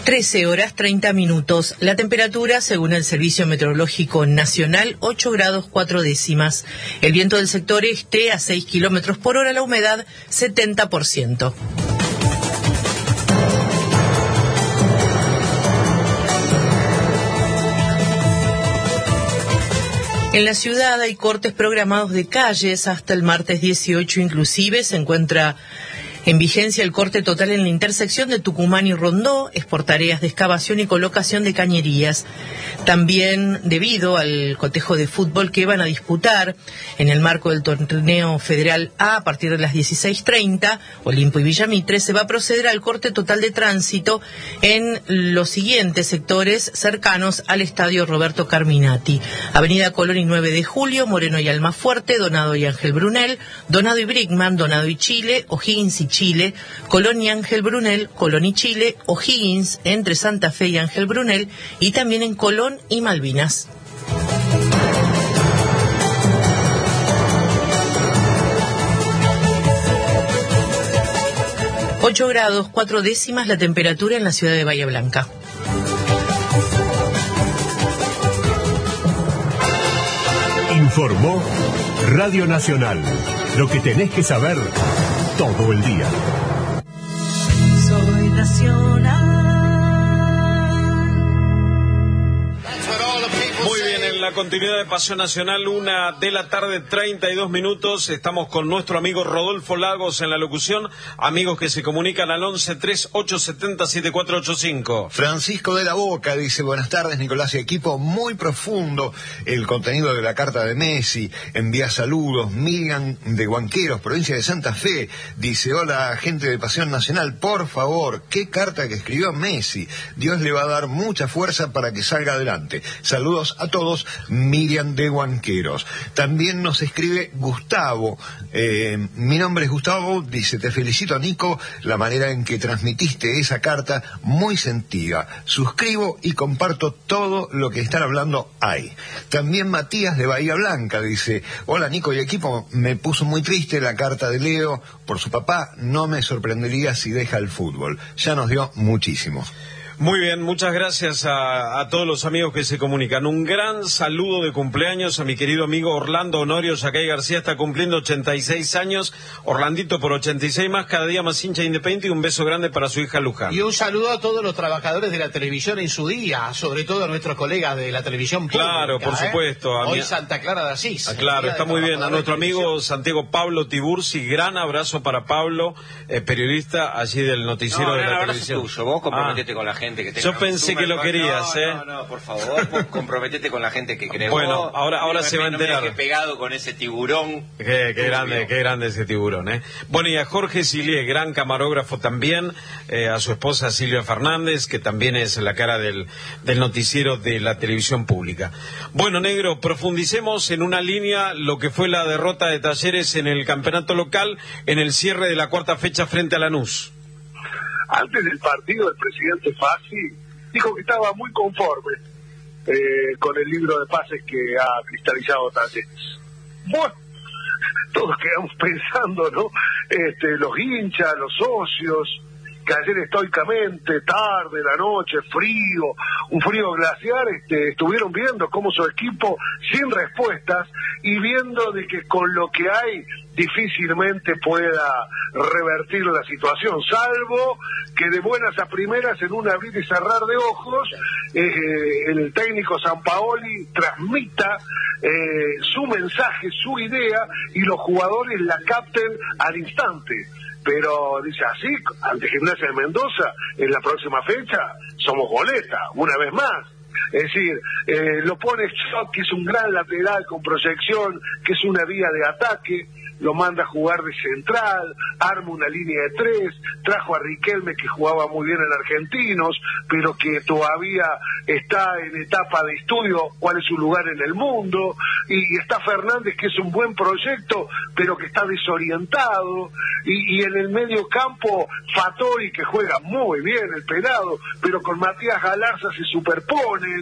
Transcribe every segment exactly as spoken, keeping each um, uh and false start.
trece horas treinta minutos. La temperatura, según el Servicio Meteorológico Nacional, ocho grados cuatro décimas. El viento del sector este a seis kilómetros por hora, la humedad setenta por ciento. En la ciudad hay cortes programados de calles hasta el martes dieciocho, inclusive se encuentra en vigencia el corte total en la intersección de Tucumán y Rondó, es por tareas de excavación y colocación de cañerías. También debido al cotejo de fútbol que van a disputar en el marco del torneo Federal A a partir de las dieciséis treinta, Olimpo y Villamitre, se va a proceder al corte total de tránsito en los siguientes sectores cercanos al estadio Roberto Carminati: Avenida Colón y nueve de julio, Moreno y Almafuerte, Donado y Ángel Brunel, Donado y Brickman, Donado y Chile, O'Higgins y Chile, Colón y Ángel Brunel, Colón y Chile, O'Higgins entre Santa Fe y Ángel Brunel, y también en Colón y Malvinas. ocho grados cuatro décimas la temperatura en la ciudad de Bahía Blanca. Informó Radio Nacional. Lo que tenés que saber todo el día. Soy nacional. Muy bien, en la continuidad de Pasión Nacional, una de la tarde, treinta y dos minutos. Estamos con nuestro amigo Rodolfo Lagos en la locución. Amigos que se comunican al once tres ocho siete cero siete cuatro ocho cinco. Francisco de la Boca dice: buenas tardes, Nicolás y equipo. Muy profundo el contenido de la carta de Messi. Envía saludos. Miriam de Huanqueros, provincia de Santa Fe, dice: hola, gente de Pasión Nacional, por favor, qué carta que escribió Messi. Dios le va a dar mucha fuerza para que salga adelante. Saludos a todos. Miriam de Huanqueros. También nos escribe Gustavo. Eh, mi nombre es Gustavo, dice: te felicito, Nico, la manera en que transmitiste esa carta, muy sentida. Suscribo y comparto todo lo que están hablando ahí. También Matías de Bahía Blanca dice: hola, Nico y equipo, me puso muy triste la carta de Leo por su papá, no me sorprendería si deja el fútbol. Ya nos dio muchísimo. Muy bien, muchas gracias a, a todos los amigos que se comunican. Un gran saludo de cumpleaños a mi querido amigo Orlando Honorio Yacay García, está cumpliendo ochenta y seis años. Orlandito por ochenta y seis más, cada día más hincha independiente, y un beso grande para su hija Luján. Y un saludo a todos los trabajadores de la televisión en su día, sobre todo a nuestros colegas de la televisión pública. Claro, por ¿eh? supuesto. A Hoy mi... Santa Clara de Asís. Ah, claro, está muy bien. A nuestro amigo Santiago Pablo Tiburci, gran abrazo para Pablo, eh, periodista allí del noticiero no, de la abrazo televisión. Tuyo. Vos comprometete ah. con la gente que te Yo pensé que lo con... querías, no, ¿eh? No, no, por favor, vos comprometete con la gente que cree. Bueno, vos, ahora, ahora no se me, va a enterar. No me pegado con ese tiburón. Qué, qué grande, qué grande ese tiburón, ¿eh? Bueno, y a Jorge Silie, gran camarógrafo también, eh, a su esposa Silvia Fernández, que también es la cara del, del noticiero de la televisión pública. Bueno, negro, profundicemos en una línea lo que fue la derrota de Talleres en el campeonato local en el cierre de la cuarta fecha frente a Lanús. Antes del partido, el presidente Fassi dijo que estaba muy conforme eh, con el libro de pases que ha cristalizado Talleres. Bueno, todos quedamos pensando, ¿no? Este, los hinchas, los socios, que ayer estoicamente, tarde, la noche, frío, un frío glaciar, este, estuvieron viendo cómo su equipo, sin respuestas, y viendo de que con lo que hay difícilmente pueda revertir la situación, salvo que de buenas a primeras, en un abrir y cerrar de ojos, eh, el técnico Sampaoli transmita eh, su mensaje, su idea, y los jugadores la capten al instante. Pero dice así, ante Gimnasia de Mendoza, en la próxima fecha, somos boleta, una vez más. Es decir, eh, lo pone Schott, que es un gran lateral con proyección, que es una vía de ataque, lo manda a jugar de central, arma una línea de tres, trajo a Riquelme, que jugaba muy bien en Argentinos, pero que todavía está en etapa de estudio cuál es su lugar en el mundo, y está Fernández, que es un buen proyecto, pero que está desorientado, y, y en el medio campo Fattori, que juega muy bien el pelado, pero con Matías Galarza se superponen.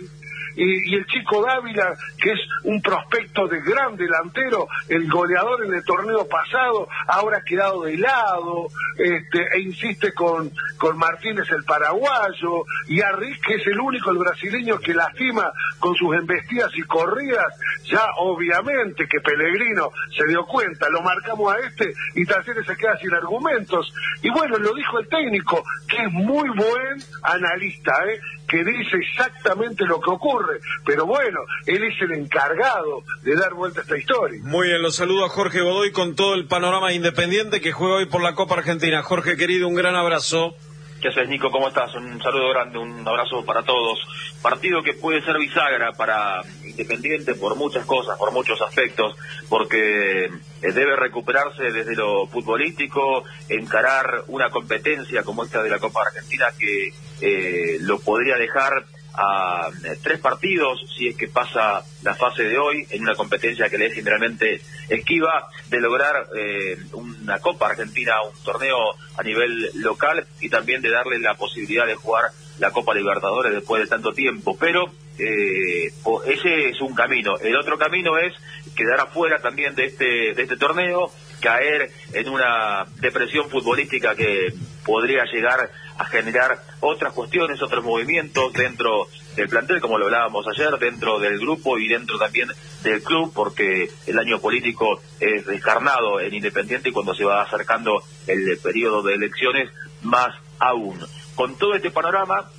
y, y el chico Dávila, que es un prospecto de gran delantero, el goleador en el torneo pasado, ahora ha quedado de lado, este, e insiste con, con Martínez el paraguayo, y Arriz, que es el único, el brasileño, que lastima con sus embestidas y corridas. Ya obviamente que Pellegrino se dio cuenta, lo marcamos a este y Talleres se queda sin argumentos. Y bueno, lo dijo el técnico, que es muy buen analista, ¿eh? que dice exactamente lo que ocurre, pero bueno, él es el encargado de dar vuelta a esta historia. Muy bien, los saludo a Jorge Godoy con todo el panorama Independiente que juega hoy por la Copa Argentina. Jorge, querido, un gran abrazo. ¿Qué haces, Nico? ¿Cómo estás? Un saludo grande, un abrazo para todos. Partido que puede ser bisagra para Independiente por muchas cosas, por muchos aspectos, porque debe recuperarse desde lo futbolístico, encarar una competencia como esta de la Copa Argentina que eh, lo podría dejar a tres partidos, si es que pasa la fase de hoy, en una competencia que le es generalmente esquiva, de lograr eh, una Copa Argentina, un torneo a nivel local, y también de darle la posibilidad de jugar la Copa Libertadores después de tanto tiempo. Pero eh, ese es un camino. El otro camino es quedar afuera también de este, de este torneo, caer en una depresión futbolística que podría llegar a generar otras cuestiones, otros movimientos dentro del plantel, como lo hablábamos ayer, dentro del grupo y dentro también del club, porque el año político es descarnado en Independiente y cuando se va acercando el periodo de elecciones, más aún. Con todo este panorama,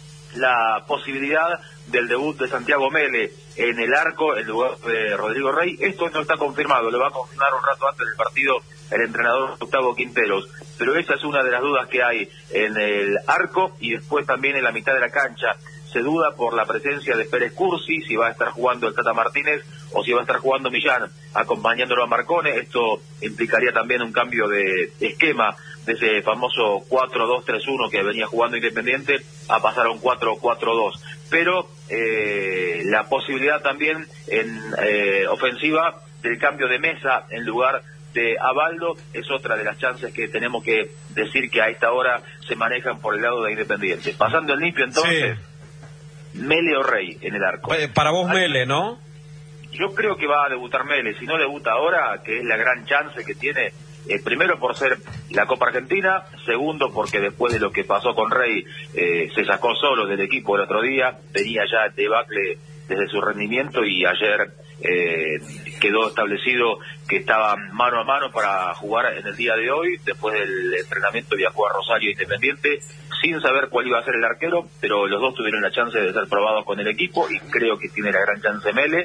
la posibilidad del debut de Santiago Mele en el arco en lugar de Rodrigo Rey, esto no está confirmado, lo va a confirmar un rato antes del partido el entrenador Gustavo Quinteros, pero esa es una de las dudas que hay en el arco y después también en la mitad de la cancha. Se duda por la presencia de Pérez Cursi, si va a estar jugando el Tata Martínez o si va a estar jugando Millán acompañándolo a Marcone. Esto implicaría también un cambio de esquema de ese famoso cuatro dos tres uno que venía jugando Independiente a pasar a un cuatro cuatro dos. Pero eh, la posibilidad también en eh, ofensiva del cambio de Mesa en lugar de Abaldo es otra de las chances que tenemos que decir que a esta hora se manejan por el lado de Independiente. Pasando el limpio entonces, sí. Mele o Rey en el arco. Para vos Mele, ¿no? Yo creo que va a debutar Mele, si no debuta ahora, que es la gran chance que tiene, eh, primero por ser la Copa Argentina, segundo porque después de lo que pasó con Rey, eh, se sacó solo del equipo el otro día, tenía ya debacle desde su rendimiento y ayer eh, quedó establecido que estaba mano a mano para jugar en el día de hoy. Después del entrenamiento viajó a Rosario Independiente sin saber cuál iba a ser el arquero, pero los dos tuvieron la chance de ser probados con el equipo y creo que tiene la gran chance Mele.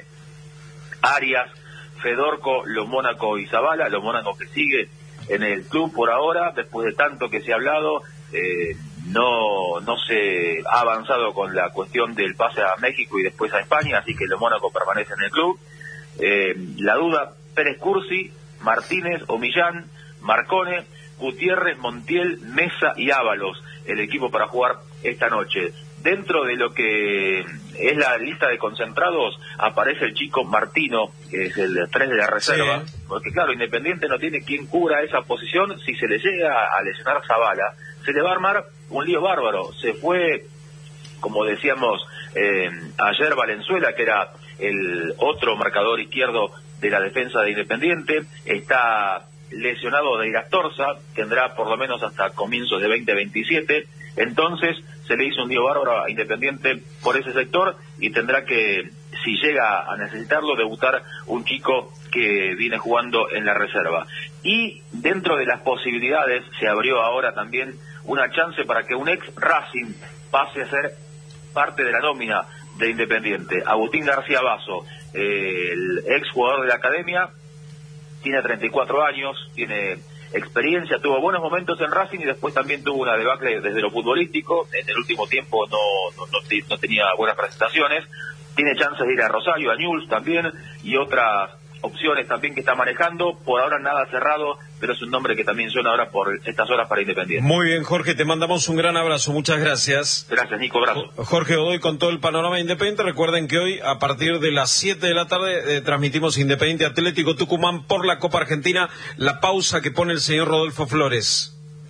Arias, Fedorco, Lo Mónaco y Zavala, Lo Mónaco que sigue en el club por ahora, después de tanto que se ha hablado, eh, no no se ha avanzado con la cuestión del pase a México y después a España, así que Lo Mónaco permanece en el club. Eh, la duda, Pérez Cursi, Martínez o Millán, Marcone, Gutiérrez, Montiel, Mesa y Ábalos, el equipo para jugar esta noche. Dentro de lo que es la lista de concentrados aparece el chico Martino, que es el tres de la reserva, sí. Porque claro, Independiente no tiene quien cubra esa posición. Si se le llega a lesionar Zavala, se le va a armar un lío bárbaro. Se fue, como decíamos eh, ayer, Valenzuela, que era el otro marcador izquierdo de la defensa de Independiente, está lesionado de Irastorza, tendrá por lo menos hasta comienzos de veinte veintisiete, entonces se le hizo un lío bárbaro a Independiente por ese sector y tendrá que, si llega a necesitarlo, debutar un chico que viene jugando en la reserva. Y dentro de las posibilidades se abrió ahora también una chance para que un ex Racing pase a ser parte de la nómina de Independiente. Agustín García Basso, eh, el ex jugador de la academia, tiene treinta y cuatro años, tiene experiencia, tuvo buenos momentos en Racing y después también tuvo una debacle desde lo futbolístico. En el último tiempo no, no, no, no tenía buenas presentaciones. Tiene chances de ir a Rosario, a Newell's también, y otras opciones también que está manejando. Por ahora nada cerrado, pero es un nombre que también suena ahora por estas horas para Independiente. Muy bien, Jorge, te mandamos un gran abrazo, muchas gracias. Gracias, Nico, abrazo. Jorge Godoy con todo el panorama Independiente. Recuerden que hoy a partir de las siete de la tarde eh, transmitimos Independiente Atlético Tucumán por la Copa Argentina. La pausa que pone el señor Rodolfo Flores.